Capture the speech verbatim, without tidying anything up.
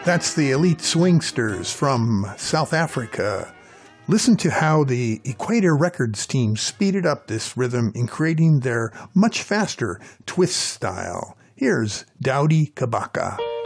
That's the Elite Swingsters from South Africa. Listen to how the Equator Records team speeded up this rhythm in creating their much faster twist style. Here's Daudi Kabaka.